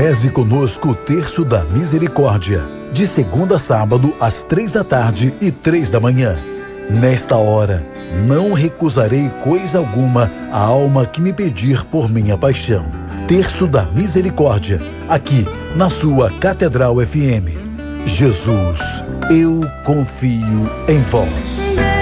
Reze conosco o Terço da Misericórdia, de segunda a sábado, às 3 da tarde e 3 da manhã. Nesta hora, não recusarei coisa alguma à alma que me pedir por minha paixão. Terço da Misericórdia, aqui na sua Catedral FM. Jesus, eu confio em vós.